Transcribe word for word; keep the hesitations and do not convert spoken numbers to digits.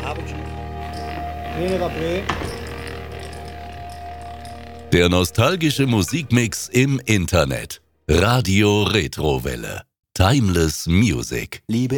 Der nostalgische Musikmix im Internet. Radio Retrowelle. Timeless Music. Liebe